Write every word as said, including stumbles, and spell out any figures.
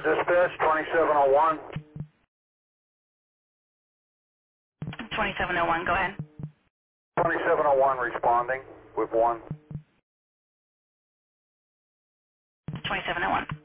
dispatch, twenty-seven oh one. twenty-seven oh one, go ahead. twenty-seven oh one responding with one. twenty-seven oh one.